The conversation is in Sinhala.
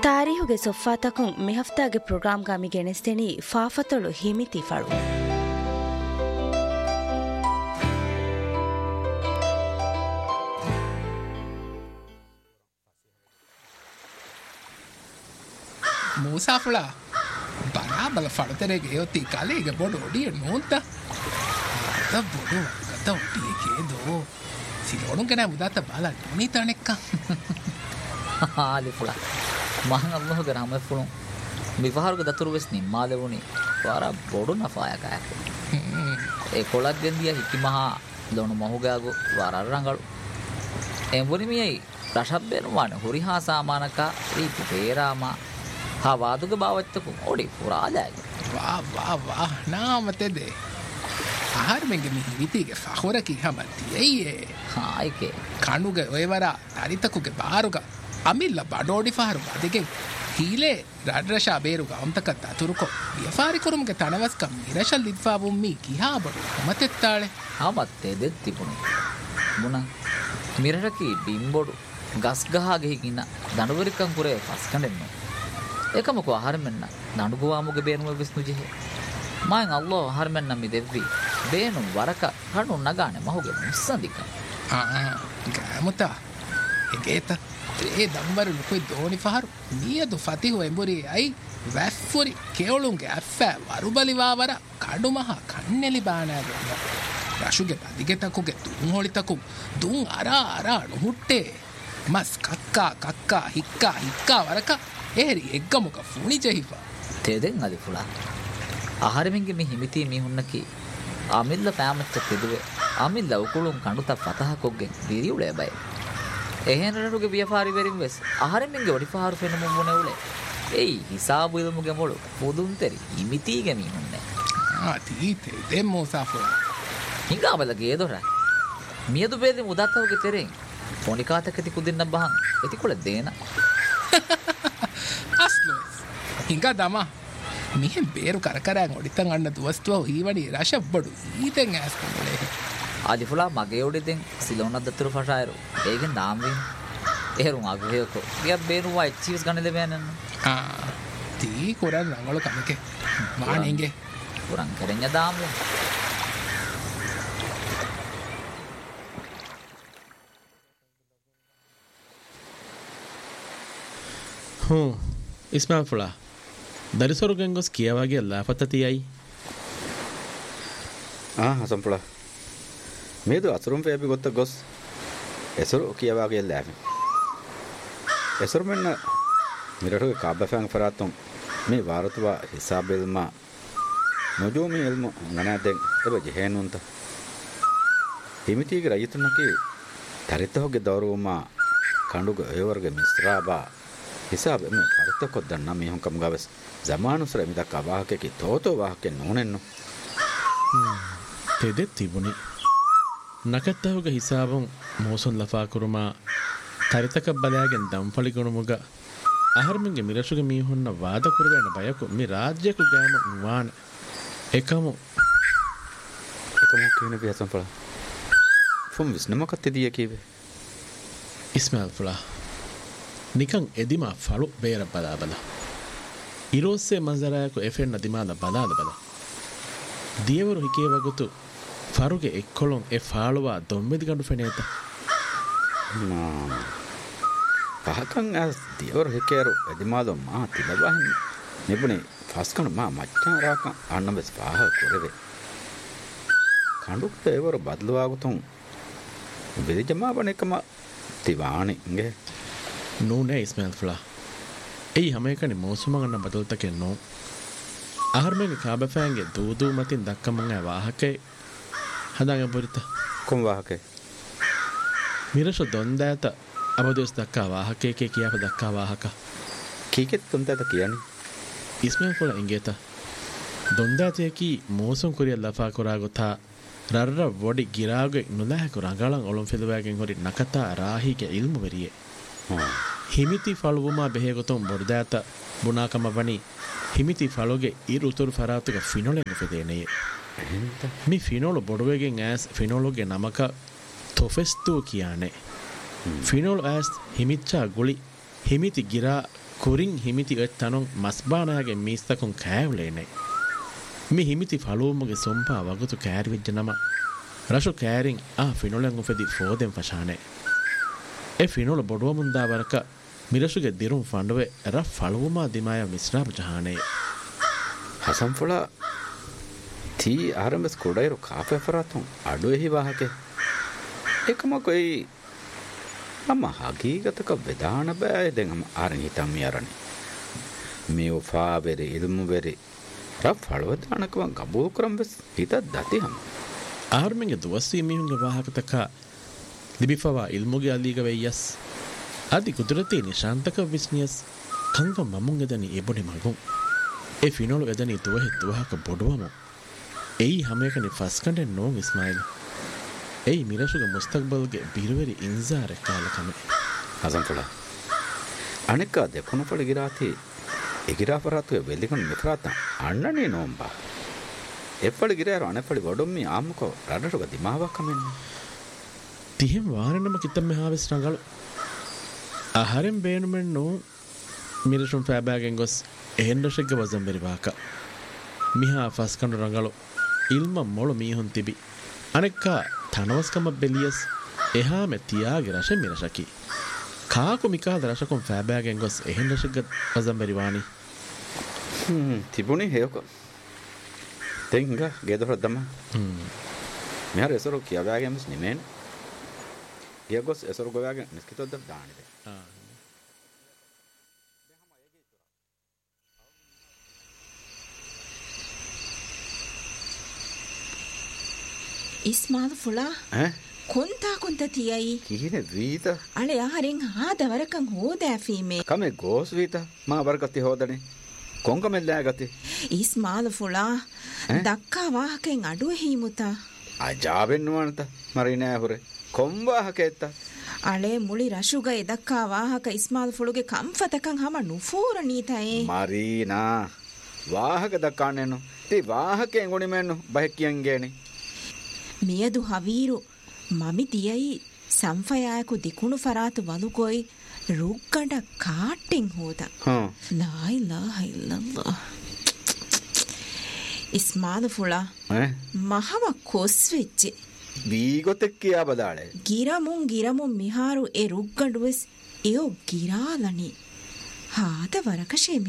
ತಾರೀಹುಗೆ ಸೊಫ್ಫಾತಕುಂ ಮಿಹಫ್ತಾಗೆ ಪ್ರೋಗ್ರಾಮ್ ಗಾಮಿ ಗೆಣೆಸ್ತೆನಿ ಫಾಫತೊಳು ಹಿಮಿತಿ ಫಳು ಮೂಸಾಫಳ ಬರಾಬಲ ಫಳತೆರೆಗೆ ಯೋತಿ ಕಲೆಗೆ ಬೋಡು ಒಡಿಯ ನೋಂತ ಅದ ಬೋಡು ಗದ ಒಡಿಯ ಕೇದೋ ಸಿಲೋಣು ಕೆನ ಮುದಾತ ಬಾಲ ನೋನಿ ತಾಣೆಕ್ಕ ಆಲಿ ಫುಳ ಮಹಂಗ ಅಲ್ಲೋಗ ರಾಮ ಫುಳು ವಿವಾಹರ್ಗ ದತರು ವೆಸ್ ನಿಮ್ಮಾದೆವುನಿ ವಾರ ಬೋಡು ನಫಾಯ ಕಾಯಕ ඒ කොළක් ගෙන්දිය හිකිමහා ලොණු මොහුගාගු වරරංගලු එම්බුනි මියයි රෂබ්බේනුවාන හොරිහා සාමානකා රීපු පේරාමා හා වාදුක බාවත්තකු ඔඩි පුරාදායි වා නාමතෙදේ ආහාර මෙන්ගේ මිහි විතිගේ ෆහොරකි හමතියේ හායිකේ කණුගේ ඔයවර අරිතකුගේ බාරුග අමිල්ල බඩෝඩි ෆහරු බදෙකේ හීලේ රාඩරෂා බේරුග අම්තකත් අතුරුකො ව්‍යාපාරි කරුමගේ තනවස්කම් ඉරෂල් ලිද්ෆාවුම් මී කිහා බඩු මතෙත්තාಳೆ ආමත්තේ දෙත් තිබුණු මුණ මිරරකි බිම්බොඩු ගස් ගහා ගෙහිකින දඬුවරිකම් කුරේ පස් කඳෙන්නු එකමකෝ ආහාර මෙන්න දඬුගවාමුගේ බේනුම විස්නු ජෙහෙ මයන් අල්ලාහ් ආහාර මෙන්න මි දෙව්වි බේනු වරක කණු නගානේ මහුගේ මුස්සදික ගාමුතා ඒකේත ඒ දම්බරු ලුකුයි දෝනි ෆහරු නියදු ෆතිහු එඹුරි අයි වැෆ්ෆුරි කෙවලුන්ගේ ඇෆ්ෆෑ වරුබලිවාවර කඩුමහ කන්නෙලි බානාගේ රශුගේ බදිගෙතකුගේ දුන් හොලිතකු දුන් අරා නුහුට්ටේ මස් කක්කා හික්කා වරක එහෙරි එක්ගමුක ෆුනි ජෙහිෆා තේදෙන් අලි ෆුලා ආහාරමින්ගේ මේ හිමිතී මිහුන්නකි අමිල්ල ෆෑමච්ච කෙදුවේ අමිල්ල උකුලුන් කණුත ෆතහ කොග්ගෙන් දිරියුලේ බයි එහෙනරටුගේ ව්‍යාපාරි වෙරින් වෙස් ආහාරමින්ගේ ඔඩි ෆහරු ෆෙනමු මොනෙවුලේ එයි හිසාබු ඉලමුගේ මොළු පොදුන් තෙරි හිමිතීගේ මිහුන්නේ තීතේ දෙමෝ සාෆෝ හිඟාවලගේ දොර මියදු බේදි මුදත්තවගේ තෙරෙන් පොනිකාතකති කුදින්න බහන් එතිකොල දේන අස්ලොස් හිඟා දමා මිහෙන් බේරු කරකරයන් ඔඩිතන් අන්න දුවස්තුව හීවනි රශබ්බඩු ඊතෙන් ඇස්කමුලේ ආදිෆුලා මගේ ඔඩිතෙන් සිලෝනක් දතුරු ෆෂායරු ඒකෙන් දාම්වෙන් එහෙරුම් අගුහයකෝ ගියක් බේරුවා එච්චීස් ගන්න දෙවයන් තී කොරන් රංගල කමකේ මානෙන්ගේ පුරන් කරෙන්න දාම්වෙන් ඉස්මාල් ෆුලා දරිසොරුගෙන් ගොස් කියවාගේ ලාපතතියයි හසන් ෆුලා මේදු අසුරුම් ෆේබි ගොත්ත ගොස් එසුරු කියවාගේ ලෑමි එසුරු මෙන්න මිරටුගේ කාබ්බෆෑන් ෆරාතුම් මේ වාරතුවා හිසාබෙල්මා නොජෝමි එල්මු නනාදෙන් එබ ජෙහෙනුන්ත හිමිතීගේ රජතුන්නකි තරිතහොගේ දවරුමා කණ්ඩුගේ ඔයවර්ගේ මිස්රාබා හිසාබ එම පරිතකොද්දන්න මිහුන් කම් ගවස් ජමානුසර මිදක් අවාහකෙකි තෝතෝ වාහකෙන් නෝනෙන්නු තෙදෙත් තිබුණි ನಕತ್ತಹುಗ ಹಿಸಾಬಂ ಮೋಸನ್ ಲಫಾ ಕುರುಮಾ ತರಿತಕ ಬಲಾಗೆನ್ ದಂಫಳಿಗುಣುಮುಗ ಅಹರ್ಮಿಂಗೆ ಮಿರಶುಗೆ ಮೀಹುನ್ನ ವಾದ ಕುರುವೇನ ಬಯಕು ಮಿ ರಾಜ್ಯಕು ಗ್ಯಾಮ ನುವಾನ එකමු කියන පියසම් ෆලා ෆොම් විස්නමකත් එදිය කීවේ ඉස්මාල් ෆලා නිකන් එදිමා ෆලු බේර බලාබල ඉරෝස්සේ මන්සරායකු එෆෙන්න දිමාල බලාබල දියවරු හිකේ වගුතු ෆරුගේ එක්කොලොන් එ ෆාලුවා දොම්බෙදි ගඬු ෆෙනේත පහකන් ඇස් දියවරු හිකේරු එදිමාලෝ මා තිලබහන් නිබුනේ ෆස්කන මා මච්චා රාකන් අන්නබස් පාහ කොරවේ කණ්ඩුක්ත එවරු බදලවාගුතුන් බෙදජමා බණේකම තිවාණි ගේ නූනේ ඉස්මාල් ෆලා එයි හැම එකනේ මෝසුමගන්න බදල්තකේ නෝ ආහර්මගේ කාබෆෑන්ගේ දූදූ මතින් දක්කමන් ආ වාහකේ හදාගෙන පුරිත කොම් වාහකේ මිරෂ දොන්දාත අබදොස් දක්කා වාහකේ කියාප දක්කා වාහක කීකෙත් දොන්දාත කියන්නේ ඉස්මාල් ෆලා ඉංගේත දොන්දාතේ කී මෝසුම් කුරිය ලෆා කරා ගොතා රර්ර වොඩි ගිරාගේ නුලහක රංගලන් ඔලොම් ෆෙදවාගෙන් හොරි නකතා රාහිගේ ඉල්මු වෙරියේ හිමිති ෆලුවමා බෙහෙගොතුම් බොර්දාත බුනාකම වනි හිමිති ෆලෝගේ ඉර උතුරු ෆරාතුක ෆිනෝලෙන් ෆෙදේනේ මි ෆිනෝල බොඩවෙගෙන් ඇස් ෆිනෝලෝගේ නමක තොෆෙස්තු කියන්නේ ෆිනෝල් ඇස් හිමිච්චා ගුලි හිමිති ගිරා ಕುರಿಂ ಹಿಮಿತಿ ಎತ್ತನೊಂ ಮಸ್ಬಾನಾಗೆ ಮೀಸ್ತಕೊಂ ಕෑವಲೇನೆ ಮಿ ಹಿಮಿತಿ ಫಲೂಮುಗೆ ಸೊಂಪಾ ವಗುತು ಕ್ಯಾರಿವಿಜ್ಜ ನಮ ರಶು ಕ್ಯಾರಿಂ ಆ ಫಿನೊಳೆಂ ಉಫೆದಿ ಫೋದೆಂ ಫಶಾನೆ ಎ ಫಿನೊಳ ಬೊಡುವ ಮುಂದಾವರಕ ಮಿರಶುಗೆ ದಿರುಂ ಫಂಡುವೆ ರ ಫಲೂಮಾ ದಿಮಾಯ ಮಿಸ್ರಾಬ್ ಜಹಾನೆ ಹಸಂ ಫುಳ ತೀ ಆರಂಭಸ್ ಕೊಡೈರು ಕಾಫೆ ಫರಾತುಂ ಅಡುಹಿ ವಾಹಕೆ ಏಕಮ ಕೊಯ್ ಅಮ್ಮ ಹಗೀಗತಕ ವಿಧಾನ ಬෑದೆಂ ಅಮ್ಮ ಆರನ್ ಹಿತಂ ಮಿಯರನಿ ಮೇವು ಫಾಬೆರಿ ಇಲ್ಮುಬೆರಿ ರ ಫಳವದಾನಕವ ಗಬೂಲ್ ಕುರಂ ಬೆಸ್ ಹಿತ ದತಿ ಹಮ್ ಆರ್ಮೆಂಗೆ ದುವಸ್ಸಿ ಮಿಹುಂಗೆ ವಾಹಕತಕ ಲಿಬಿಫವಾ ಇಲ್ಮುಗೆ ಅಲಿಗ ವೆಯ್ಯಸ್ ಅದಿ ಕುದುರತಿ ನಿಶಾಂತಕ ವಿಸ್ನಿಯಸ್ ಕಂಗ ಮಮುಂಗೆದನಿ ಎಬೊಡಿ ಮಗುಂ ಎ ಫಿನೋಳು ಎದನಿ ತುವಹೆ ತುವಹಕ ಬೊಡುವಮು ಎಯಿ ಹಮೇಕನಿ ಫಸ್ಕಂಡೆ ನೋಂ ಇಸ್ಮಾಯಿಲ್ ಎಯಿ ಮಿರಶುಗೆ ಮುಸ್ತಕ್ಬಲ್ಗೆ ಬಿರುವೆರಿ ಇಂಜಾರೆ ಕಾಲಕಮೆ ಹಸಂಫುಳ ಅಣೆಕ್ಕ ದೆಪುನು ಫಳಗಿರಾತಿ ಎಗಿರಾಫರಾತು ವೆಲ್ಲಿಕೊಂಡು ಮಿತ್ರಾತ ಅಣ್ಣನೇ ನೋಂಬ ಎಪ್ಪಳಿಗಿರಾರು ಅಣೆಪ್ಪಳಿ ಒಡೊಮ್ಮಿ ಆಮುಕೋ ರಡರುಗ ದಿಮಾವಕಮೆನ್ನ ತಿಹೆಂ ವಾರನಮ ಕಿತ್ತಮ್ಮೆ ಹಾವೆಸ್ ರಂಗಳು ಆಹಾರೆಂ ಬೇಣುಮೆನ್ನು ಮಿರಶುಂ ಫ್ಯಾಬಾಗೆಂ ಗೊಸ್ ಎಹೆಂಡಶೆಗ್ಗೆ ವಜಂ ಬೆರಿವಾಕ ಮಿಹಾ ಫಸ್ಕಂಡು ರಂಗಳು ಇಲ್ಮ ಮೊಳು ಮೀಹುಂ ತಿಬಿ ಅನೆಕ್ಕ ತನವಸ್ಕಮ ಬೆಲಿಯಸ್ ಎಹಾಮೆ ತಿಯಾಗೆ ರಶೆ ಮಿರಶಕಿ ಕಾಕು ಮಿಕಾದ ರಶಕೊಂ ಫ್ಯಾಬಾಗೆಂ ಗೊಸ್ ಎಹೆಂಡಶೆಗ್ಗೆ ವಜಂ ಬೆರಿವಾನಿ ತಿಬುಣಿ ಹೇಯಕ ತೆಂಗ ಗೆದೊರದ್ದಮ್ಮ ಮ್ಯಾರ ಹೆಸರು ಕಿಯಾಬಾಗೆಂ ಮಿಸ್ ನಿಮೇನ್ ಗೆಗೊಸ್ ಹೆಸರು ಗೋವಾಗೆ ಮಿಸ್ಕಿತೊದ್ದ ದಾಣಿದೆ ಇಸ್ಮಾಲ್ ಫುಳಾ ಕೊಂತಾ ಕೊಂತ ತಿಯೈ ಕೀನೆ ವೀತ ಅಳೆ ಆಹರೆಂ ಹಾದವರಕಂ ಹೋದಾ ಫೀಮೆ ಕಮೆ ಗೋಸ್ ವೀತ ಮಾ ಬರ್ಗತಿ ಹೋದನೆ ಕೊಂಕಮೆಲ್ಲಾಗತಿ ಇಸ್ಮಾಲ್ ಫುಳಾ ದಕ್ಕಾ ವಾಹಕೆಂ ಅಡು ಹೀಮುತ ಅಜಾಬೆನ್ನುವಂತ ಮರಿನಾ ಹುರೆ ಕೊಂವಾಹಕೆತ್ತ ಅಳೆ ಮುಳಿ ರಶುಗ ಎದಕ್ಕಾ ವಾಹಕ ಇಸ್ಮಾಲ್ ಫುಳುಗೆ ಕಂಫತಕಂ ಹಮ ನುಫೂರ ನೀತಾಯೇ ಮರೀನಾ ವಾಹಕ ದಕ್ಕಾಣೆನು ತಿ ವಾಹಕೆ ಗುಣಿಮೆನ್ನು ಬಹಕಿಯಂಗೇನಿ මියදු හවීරු මමි තියයි සංෆයායකු දිකුණු ෆරාතු වලුකොයි රුක්කඩ කාට්ටෙන් හෝද ලායිලා හයිල්ලල්ලා ඉස්මාද ෆුලා මහව කොස් වෙච්චේ වීගොතෙක් කියා බදාಳೆ ගිරමුන් මිහාරු ඒ රුක්ගඩුවෙස් එයෝ ගිරාලනි හාද වරකෂේ